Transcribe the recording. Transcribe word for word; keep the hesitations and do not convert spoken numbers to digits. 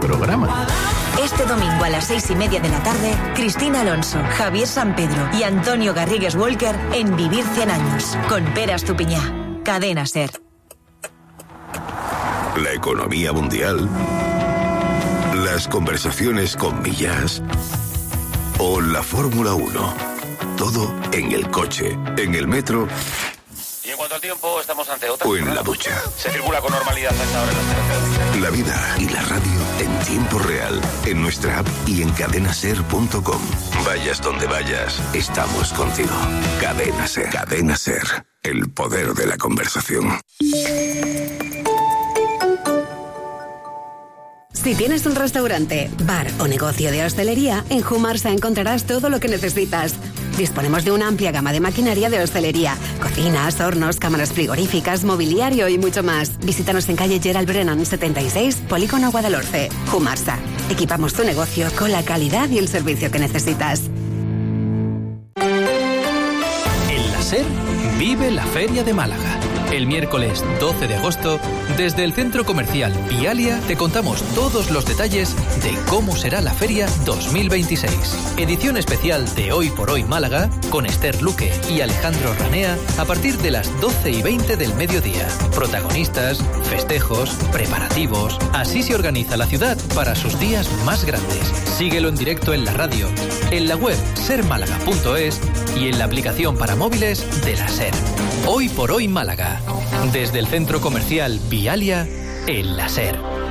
programa. Este domingo a las seis y media de la tarde, Cristina Alonso, Javier San Pedro y Antonio Garrigues Walker en Vivir cien años, con Pere Estupiñá. Cadena SER. La economía mundial, las conversaciones con Millás o la Fórmula uno. Todo en el coche, en el metro. Y en cuanto al tiempo, estamos ante otra. O en la ducha. Se circula con normalidad a esta hora en las carreteras. La vida y la radio en tiempo real, en nuestra app y en cadena ser punto com. Vayas donde vayas, estamos contigo. Cadena SER. Cadena SER. El poder de la conversación. Si tienes un restaurante, bar o negocio de hostelería, en Humarsa encontrarás todo lo que necesitas. Disponemos de una amplia gama de maquinaria de hostelería, cocinas, hornos, cámaras frigoríficas, mobiliario y mucho más. Visítanos en calle Gerald Brennan setenta y seis, Polígono Guadalhorce. Humarsa. Equipamos tu negocio con la calidad y el servicio que necesitas. En la SER vive la Feria de Málaga. El miércoles doce de agosto, desde el Centro Comercial Vialia, te contamos todos los detalles de cómo será la Feria dos mil veintiséis. Edición especial de Hoy por Hoy Málaga, con Esther Luque y Alejandro Ranea, a partir de las doce y veinte del mediodía. Protagonistas, festejos, preparativos. Así se organiza la ciudad para sus días más grandes. Síguelo en directo en la radio, en la web ser málaga punto es y en la aplicación para móviles de la SER. Hoy por Hoy Málaga, desde el Centro Comercial Vialia, en la SER.